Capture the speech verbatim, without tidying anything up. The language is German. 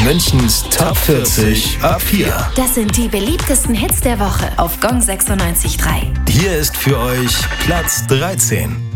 Münchens Top vierzig ab vier. Das sind die beliebtesten Hits der Woche auf Gong sechsundneunzig Komma drei. Hier ist für euch Platz dreizehn.